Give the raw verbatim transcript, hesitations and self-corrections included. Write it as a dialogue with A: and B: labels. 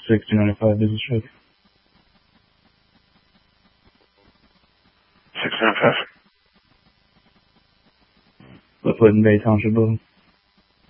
A: sixty ninety-five, this is Chuck.
B: sixty ninety-five.
A: What put in Bay Township building?